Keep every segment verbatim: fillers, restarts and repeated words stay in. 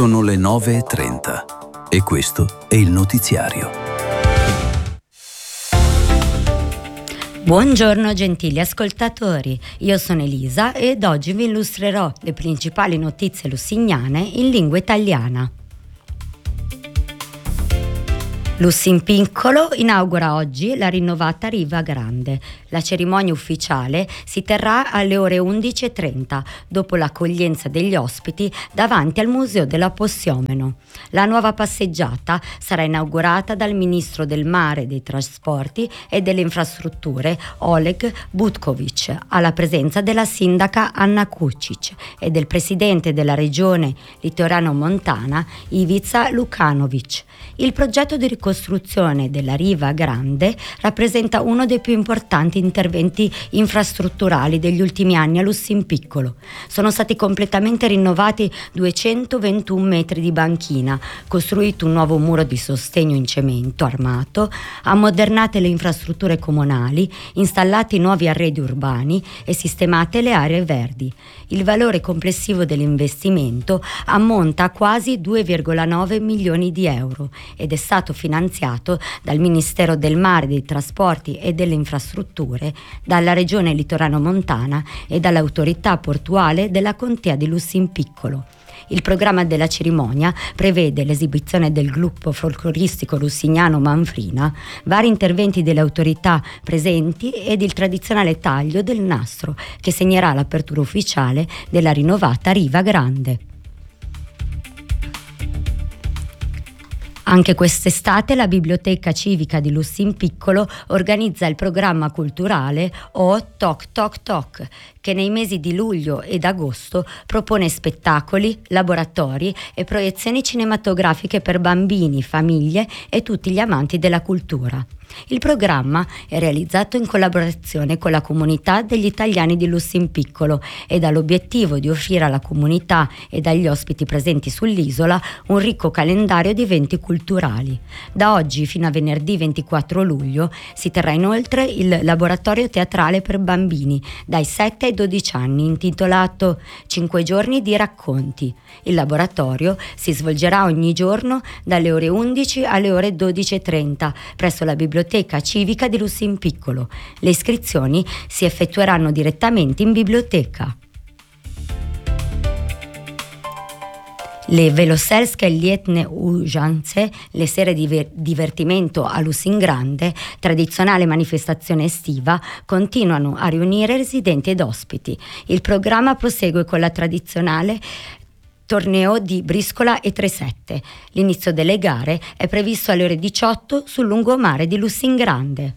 Sono le nove e trenta e questo è il notiziario. Buongiorno gentili ascoltatori, io sono Elisa ed oggi vi illustrerò le principali notizie lusignane in lingua italiana. Lussinpiccolo inaugura oggi la rinnovata Riva Grande. La cerimonia ufficiale si terrà alle ore undici e trenta, dopo l'accoglienza degli ospiti davanti al Museo della Possiomeno. La nuova passeggiata sarà inaugurata dal Ministro del Mare, dei Trasporti e delle Infrastrutture, Oleg Butkovic, alla presenza della sindaca Anna Kucic e del Presidente della Regione Litoraneo-Montana, Ivica Lukanovic. Il progetto di ricostruzione della Riva Grande rappresenta uno dei più importanti interventi infrastrutturali degli ultimi anni a Lussinpiccolo. Sono stati completamente rinnovati duecentoventuno metri di banchina, costruito un nuovo muro di sostegno in cemento armato, ammodernate le infrastrutture comunali, installati nuovi arredi urbani e sistemate le aree verdi. Il valore complessivo dell'investimento ammonta a quasi due virgola nove milioni di euro ed è stato finanziato dal Ministero del Mare, dei Trasporti e delle Infrastrutture, dalla Regione Litoraneo-Montana e dall'autorità portuale della Contea di Lussinpiccolo. Il programma della cerimonia prevede l'esibizione del gruppo folcloristico lusignano Manfrina, vari interventi delle autorità presenti ed il tradizionale taglio del nastro che segnerà l'apertura ufficiale della rinnovata Riva Grande. Anche quest'estate la Biblioteca Civica di Lussinpiccolo organizza il programma culturale O Toc Toc Toc, che nei mesi di luglio ed agosto propone spettacoli, laboratori e proiezioni cinematografiche per bambini, famiglie e tutti gli amanti della cultura. Il programma è realizzato in collaborazione con la comunità degli italiani di Lussinpiccolo ed ha l'obiettivo di offrire alla comunità e agli ospiti presenti sull'isola un ricco calendario di eventi culturali. Da oggi fino a venerdì ventiquattro luglio si terrà inoltre il laboratorio teatrale per bambini dai sette ai dodici anni intitolato cinque giorni di racconti. Il laboratorio si svolgerà ogni giorno dalle ore undici alle ore dodici e trenta presso la Biblioteca Civica di Lussinpiccolo. Le iscrizioni si effettueranno direttamente in biblioteca. Le Veloselske Lietne Ujanze, le sere di divertimento a Lussingrande, tradizionale manifestazione estiva, continuano a riunire residenti ed ospiti. Il programma prosegue con la tradizionale torneo di briscola e tresette. L'inizio delle gare è previsto alle ore diciotto sul lungomare di Lussingrande.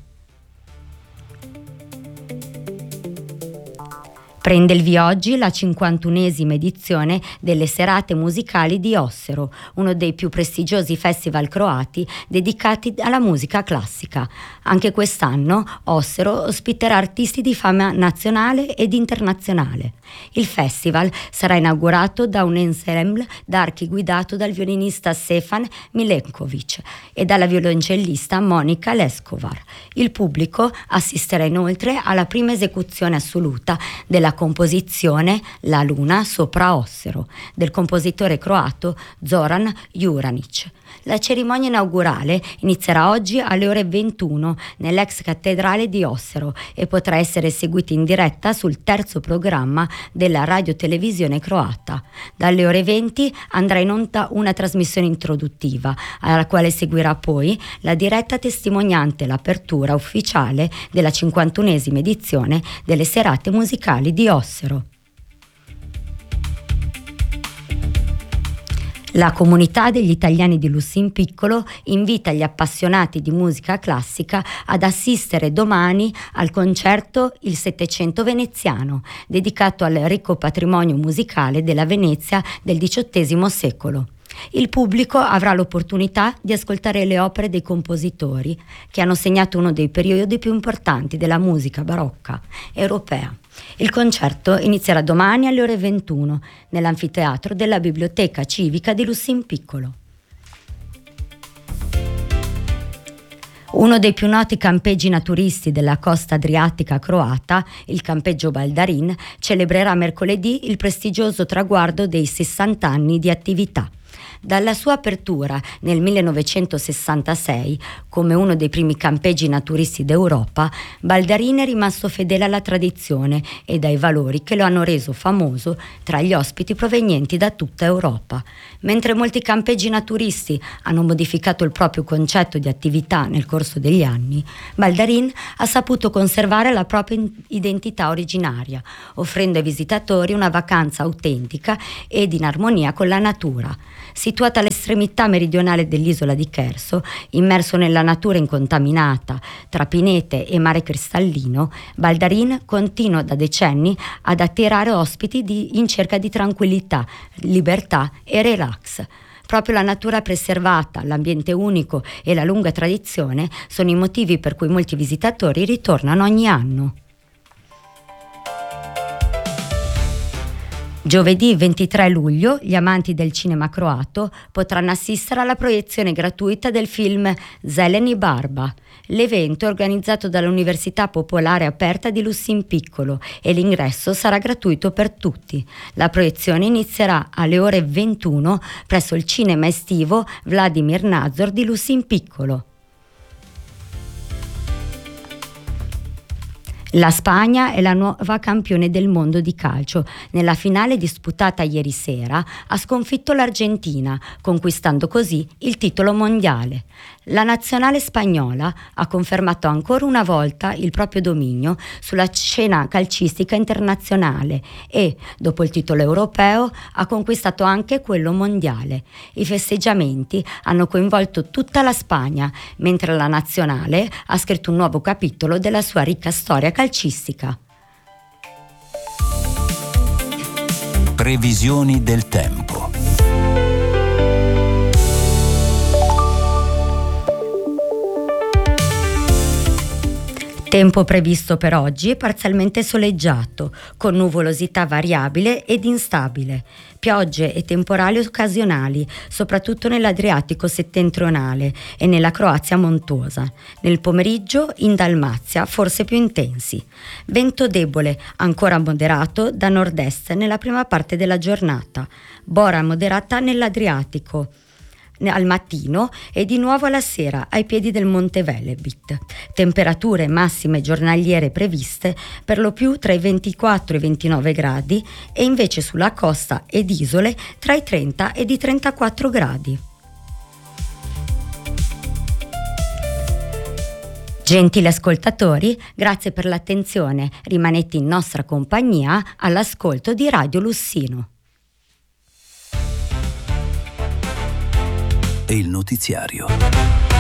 Prende il via oggi la cinquantunesima edizione delle Serate Musicali di Ossero, uno dei più prestigiosi festival croati dedicati alla musica classica. Anche quest'anno Ossero ospiterà artisti di fama nazionale ed internazionale. Il festival sarà inaugurato da un ensemble d'archi guidato dal violinista Stefan Milenkovic e dalla violoncellista Monica Leskovar. Il pubblico assisterà inoltre alla prima esecuzione assoluta della composizione La Luna sopra Ossero del compositore croato Zoran Juranic. La cerimonia inaugurale inizierà oggi alle ore ventuno nell'ex cattedrale di Ossero e potrà essere seguita in diretta sul terzo programma della radiotelevisione croata. Dalle ore venti andrà in onda una trasmissione introduttiva, alla quale seguirà poi la diretta testimoniante l'apertura ufficiale della cinquantunesima edizione delle Serate Musicali di Ossero. La comunità degli italiani di Lussinpiccolo invita gli appassionati di musica classica ad assistere domani al concerto Il Settecento Veneziano, dedicato al ricco patrimonio musicale della Venezia del diciottesimo secolo. Il pubblico avrà l'opportunità di ascoltare le opere dei compositori che hanno segnato uno dei periodi più importanti della musica barocca europea. Il concerto inizierà domani alle ore ventuno nell'anfiteatro della Biblioteca Civica di Lussinpiccolo. Uno dei più noti campeggi naturisti della costa adriatica croata, il campeggio Baldarin, celebrerà mercoledì il prestigioso traguardo dei sessanta anni di attività. Dalla sua apertura nel millenovecentosessantasei come uno dei primi campeggi naturisti d'Europa, Baldarin è rimasto fedele alla tradizione e ai valori che lo hanno reso famoso tra gli ospiti provenienti da tutta Europa. Mentre molti campeggi naturisti hanno modificato il proprio concetto di attività nel corso degli anni, Baldarin ha saputo conservare la propria identità originaria, offrendo ai visitatori una vacanza autentica ed in armonia con la natura. Situata all'estremità meridionale dell'isola di Cherso, immerso nella natura incontaminata, tra pinete e mare cristallino, Baldarin continua da decenni ad attirare ospiti di, in cerca di tranquillità, libertà e relax. Proprio la natura preservata, l'ambiente unico e la lunga tradizione sono i motivi per cui molti visitatori ritornano ogni anno. Giovedì ventitré luglio gli amanti del cinema croato potranno assistere alla proiezione gratuita del film Zeleni Barba. L'evento è organizzato dall'Università Popolare Aperta di Lussinpiccolo e l'ingresso sarà gratuito per tutti. La proiezione inizierà alle ore ventuno presso il cinema estivo Vladimir Nazor di Lussinpiccolo. La Spagna è la nuova campione del mondo di calcio. Nella finale disputata ieri sera ha sconfitto l'Argentina, conquistando così il titolo mondiale. La nazionale spagnola ha confermato ancora una volta il proprio dominio sulla scena calcistica internazionale e, dopo il titolo europeo, ha conquistato anche quello mondiale. I festeggiamenti hanno coinvolto tutta la Spagna, mentre la nazionale ha scritto un nuovo capitolo della sua ricca storia calcistica. Previsioni del tempo. Tempo previsto per oggi è parzialmente soleggiato, con nuvolosità variabile ed instabile. Piogge e temporali occasionali, soprattutto nell'Adriatico settentrionale e nella Croazia montuosa. Nel pomeriggio in Dalmazia forse più intensi. Vento debole, ancora moderato da nord-est nella prima parte della giornata. Bora moderata nell'Adriatico al mattino e di nuovo alla sera ai piedi del Monte Velebit. Temperature massime giornaliere previste per lo più tra i ventiquattro e i ventinove gradi e invece sulla costa ed isole tra i trenta ed i trentaquattro gradi. Gentili ascoltatori, grazie per l'attenzione. Rimanete in nostra compagnia all'ascolto di Radio Lussino. E il notiziario.